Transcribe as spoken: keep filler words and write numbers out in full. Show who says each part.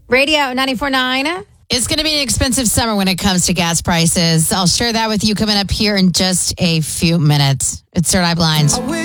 Speaker 1: Radio ninety-four point nine.
Speaker 2: It's going to be an expensive summer when it comes to gas prices. I'll share that with you coming up here in just a few minutes. It's Third Eye Blinds.